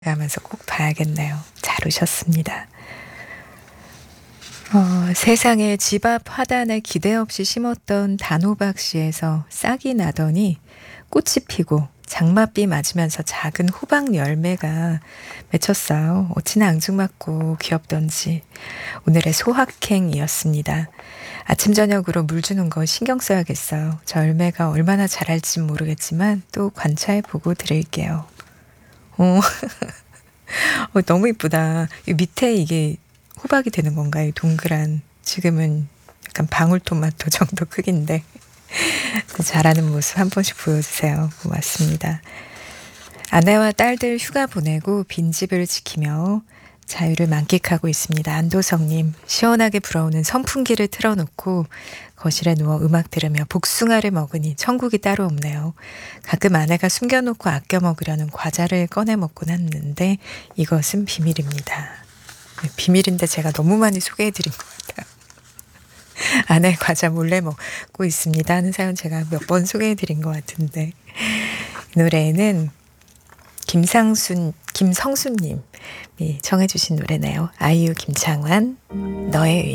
하면서 꼭 봐야겠네요. 잘 오셨습니다. 세상에 집 앞 화단에 기대 없이 심었던 단호박씨에서 싹이 나더니 꽃이 피고 장맛비 맞으면서 작은 호박 열매가 맺혔어요. 어찌나 앙증맞고 귀엽던지. 오늘의 소확행이었습니다. 아침 저녁으로 물 주는 거 신경 써야겠어요. 저 열매가 얼마나 자랄진 모르겠지만 또 관찰해 보고 드릴게요. 너무 이쁘다. 이 밑에 이게 호박이 되는 건가요? 이 동그란. 지금은 약간 방울토마토 정도 크기인데 자라는 모습 한 번씩 보여주세요. 고맙습니다. 아내와 딸들 휴가 보내고 빈집을 지키며 자유를 만끽하고 있습니다. 안도성님, 시원하게 불어오는 선풍기를 틀어놓고 거실에 누워 음악 들으며 복숭아를 먹으니 천국이 따로 없네요. 가끔 아내가 숨겨놓고 아껴 먹으려는 과자를 꺼내 먹곤 했는데 이것은 비밀입니다. 비밀인데 제가 너무 많이 소개해드린 것 같아요. 아내 과자 몰래 먹고 있습니다 하는 사연 제가 몇 번 소개해드린 것 같은데 이 노래는 김성수님이 청해 주신 노래네요. 아이유 김창완 너의